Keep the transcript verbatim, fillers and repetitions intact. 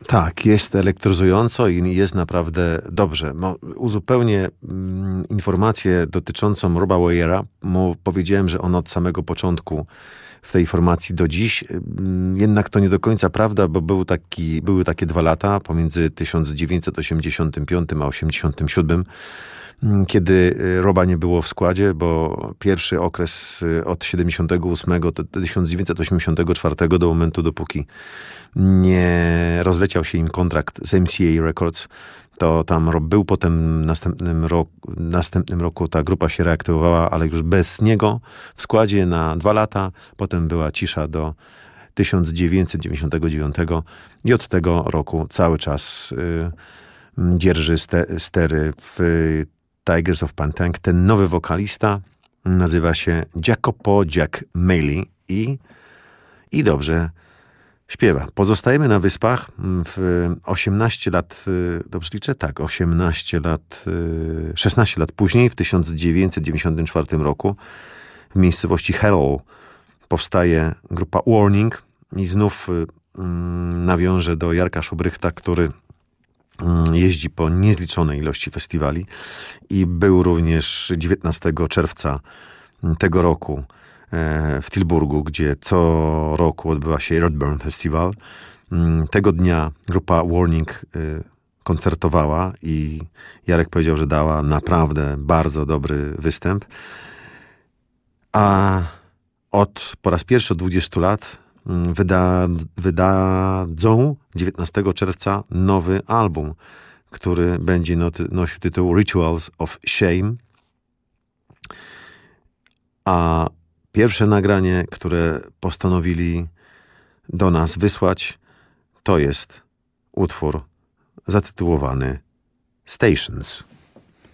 Tak, jest elektryzująco i jest naprawdę dobrze. Mo, uzupełnię mm, informację dotyczącą Roba Weyera. Mo, powiedziałem, że on od samego początku w tej formacji do dziś. Mm, jednak to nie do końca prawda, bo był taki, były takie dwa lata pomiędzy tysiąc dziewięćset osiemdziesiątym piątym a osiemdziesiątym siódmym, kiedy Roba nie było w składzie, bo pierwszy okres od siedemdziesiątego ósmego do tysiąc dziewięćset osiemdziesiątego czwartego do momentu, dopóki nie rozleciał się im kontrakt z M C A Records, to tam Rob był. Potem następnym, rok, następnym roku ta grupa się reaktywowała, ale już bez niego w składzie na dwa lata. Potem była cisza do tysiąc dziewięćset dziewięćdziesiątego dziewiątego i od tego roku cały czas y, dzierży ste, stery w y, Tigers of Pantang. Ten nowy wokalista nazywa się Jacopo Jack Maley i, i dobrze śpiewa. Pozostajemy na Wyspach. W osiemnaście lat, dobrze liczę? Tak, osiemnaście lat, szesnaście lat później, w tysiąc dziewięćset dziewięćdziesiątym czwartym roku w miejscowości Harrow powstaje grupa Warning i znów mm, nawiążę do Jarka Szubrychta, który jeździ po niezliczonej ilości festiwali i był również dziewiętnastego czerwca tego roku w Tilburgu, gdzie co roku odbywa się Redburn Festival. Tego dnia grupa Warning koncertowała i Jarek powiedział, że dała naprawdę bardzo dobry występ. A od po raz pierwszy od dwudziestu lat wyda, wydadzą dziewiętnastego czerwca nowy album, który będzie noty, nosił tytuł Rituals of Shame. A pierwsze nagranie, które postanowili do nas wysłać, to jest utwór zatytułowany Stations.